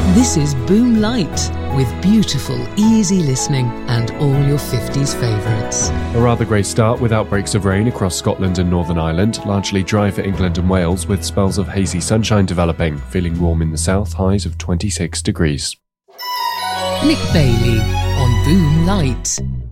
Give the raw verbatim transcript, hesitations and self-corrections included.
This is Boom Light, with beautiful, easy listening and all your fifties favourites. A rather grey start with outbreaks of rain across Scotland and Northern Ireland, largely dry for England and Wales with spells of hazy sunshine developing, feeling warm in the south, highs of twenty-six degrees. Nick Bailey on Boom Light.